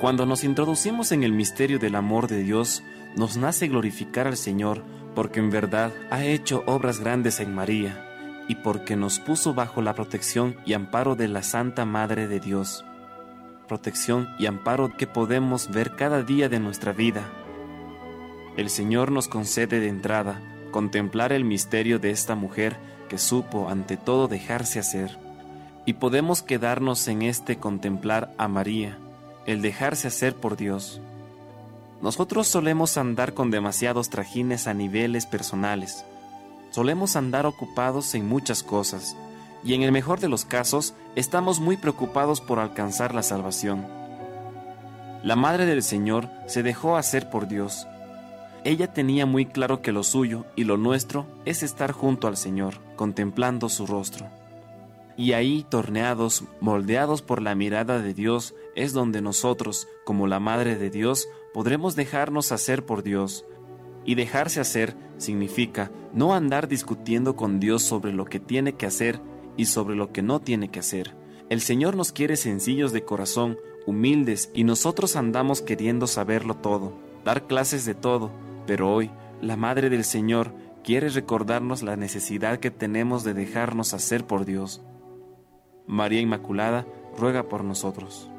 Cuando nos introducimos en el misterio del amor de Dios, nos nace glorificar al Señor, porque en verdad ha hecho obras grandes en María, y porque nos puso bajo la protección y amparo de la Santa Madre de Dios. Protección y amparo que podemos ver cada día de nuestra vida. El Señor nos concede de entrada contemplar el misterio de esta mujer que supo ante todo dejarse hacer, y podemos quedarnos en este contemplar a María, el dejarse hacer por Dios. Nosotros solemos andar con demasiados trajines a niveles personales. Solemos andar ocupados en muchas cosas, y en el mejor de los casos, estamos muy preocupados por alcanzar la salvación. La Madre del Señor se dejó hacer por Dios. Ella tenía muy claro que lo suyo y lo nuestro es estar junto al Señor, contemplando su rostro. Y ahí, torneados, moldeados por la mirada de Dios, es donde nosotros, como la Madre de Dios, podremos dejarnos hacer por Dios. Y dejarse hacer significa no andar discutiendo con Dios sobre lo que tiene que hacer y sobre lo que no tiene que hacer. El Señor nos quiere sencillos de corazón, humildes, y nosotros andamos queriendo saberlo todo, dar clases de todo, pero hoy, la Madre del Señor quiere recordarnos la necesidad que tenemos de dejarnos hacer por Dios. María Inmaculada, ruega por nosotros.